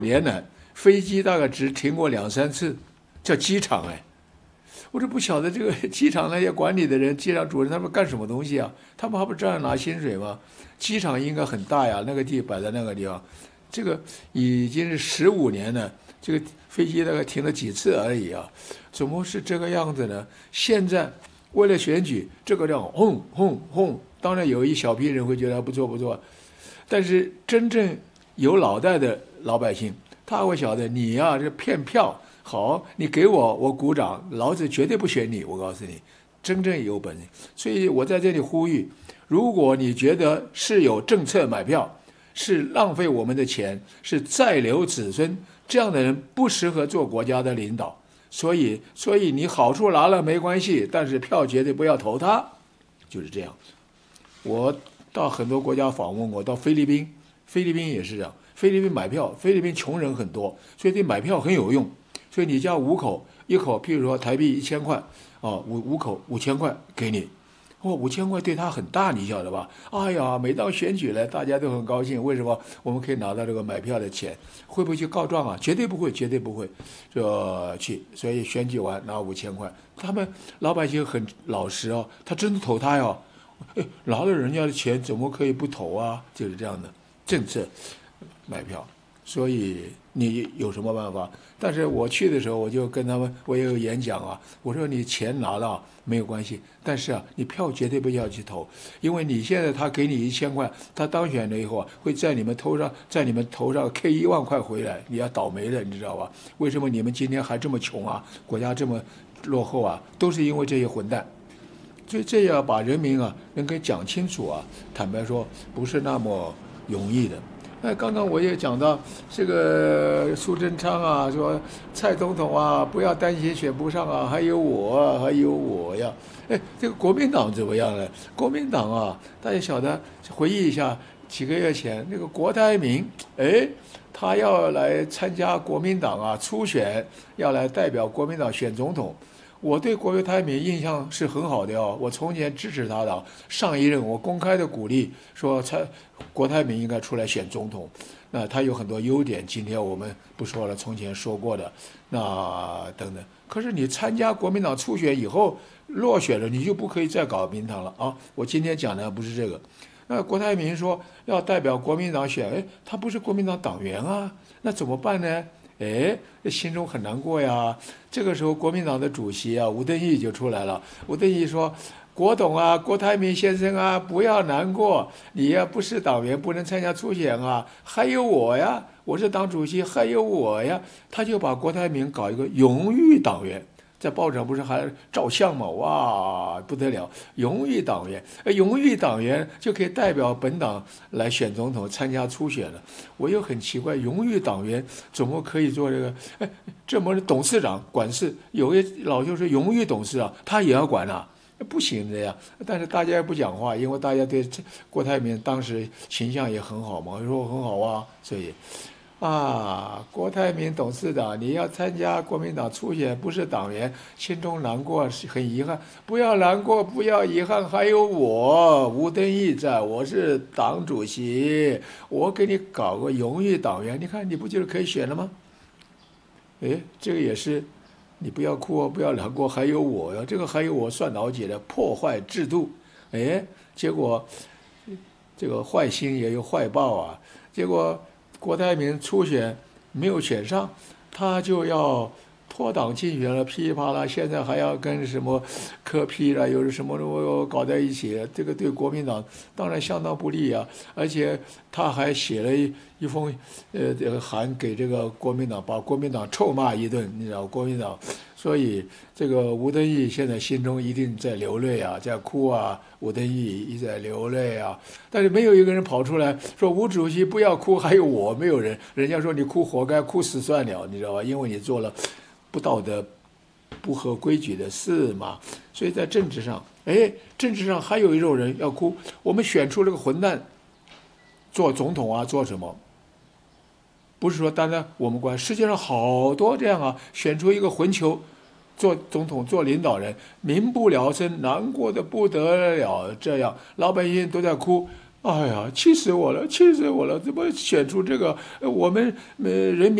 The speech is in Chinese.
年呢，飞机大概只停过2、3次，叫机场哎。我这不晓得这个机场那些管理的人、机场主任他们干什么东西啊？他们还不照样拿薪水吗？机场应该很大呀，那个地摆在那个地方，这个已经是15年了，这个飞机大概停了几次而已啊，怎么是这个样子呢？现在为了选举，这个叫轰轰轰，当然有一小批人会觉得不错不错，但是真正有脑袋的老百姓，他会晓得你呀、这骗票。好，你给我，我鼓掌，老子绝对不选你。我告诉你，真正有本事。所以我在这里呼吁，如果你觉得是有政策买票，是浪费我们的钱，是再留子孙，这样的人不适合做国家的领导。所以你好处拿了没关系，但是票绝对不要投他，就是这样。我到很多国家访问过，到菲律宾，菲律宾也是这样。菲律宾买票，菲律宾穷人很多，所以对买票很有用。所以你家5口，一口譬如说台币1000块，五口5000块给你，5000块对他很大，你晓得吧？哎呀，每到选举了，大家都很高兴。为什么？我们可以拿到这个买票的钱，会不会去告状啊？绝对不会，绝对不会，就去。所以选举完拿5000块，他们老百姓很老实哦，他真的投他哟。拿了人家的钱，怎么可以不投啊？就是这样的政策买票。所以你有什么办法？但是我去的时候，我就跟他们，我也有演讲啊。我说你钱拿了没有关系，但是啊，你票绝对不要去投，因为你现在他给你1000块，他当选了以后啊，会在你们头上K 1万块回来，你要倒霉了，你知道吧？为什么你们今天还这么穷啊？国家这么落后啊？都是因为这些混蛋。所以这要把人民啊能给讲清楚啊。坦白说，不是那么容易的。刚刚我也讲到这个苏贞昌啊，说蔡总统啊，不要担心选不上啊，还有我呀。这个国民党怎么样呢？国民党啊，大家晓得，回忆一下几个月前那个郭台铭，他要来参加国民党啊初选，要来代表国民党选总统。我对郭台铭印象是很好的哦，我从前支持他的，上一任我公开的鼓励说郭台铭应该出来选总统。那他有很多优点，今天我们不说了，从前说过的那等等。可是你参加国民党初选以后落选了，你就不可以再搞民党了啊！我今天讲的不是这个。那郭台铭说要代表国民党选，他不是国民党党员啊，那怎么办呢？心中很难过呀。这个时候，国民党的主席啊，吴敦义就出来了。吴敦义说：“郭董啊，郭台铭先生啊，不要难过，你呀不是党员，不能参加初选啊，还有我呀，我是党主席，还有我呀。”他就把郭台铭搞一个荣誉党员。在报纸上不是还照相吗？哇，不得了！荣誉党员，荣誉党员就可以代表本党来选总统，参加初选了。我又很奇怪，荣誉党员怎么可以做这个？这么董事长管事，有一老就是荣誉董事长，他也要管啊，不行的呀。但是大家也不讲话，因为大家对郭台铭当时形象也很好嘛，说很好啊，所以。郭台铭董事长，你要参加国民党初选，不是党员，心中难过，很遗憾。不要难过，不要遗憾，还有我吴敦义在，我是党主席，我给你搞个荣誉党员，你看你不就是可以选了吗？这个也是，你不要哭哦，不要难过，还有我呀，这个还有我算老几的破坏制度，结果这个坏心也有坏报啊，结果。郭台铭初选没有选上，他就要脱党竞选了，噼里啪啦，现在还要跟什么柯 P 了，又是什么搞在一起，这个对国民党当然相当不利啊。而且他还写了一封这个函给这个国民党，把国民党臭骂一顿，你知道国民党。所以这个吴敦义现在心中一定在流泪啊，在哭啊，吴敦义一直在流泪啊，但是没有一个人跑出来说吴主席不要哭，还有我，没有人，人家说你哭活该，哭死算了，你知道吧？因为你做了不道德、不合规矩的事嘛。所以在政治上，政治上还有一种人要哭，我们选出了个混蛋做总统啊，做什么？不是说单单我们管，世界上好多这样啊，选出一个混球做总统做领导人，民不聊生，难过的不得了。这样老百姓都在哭， 哎呀，气死我了，气死我了！怎么选出这个我们人民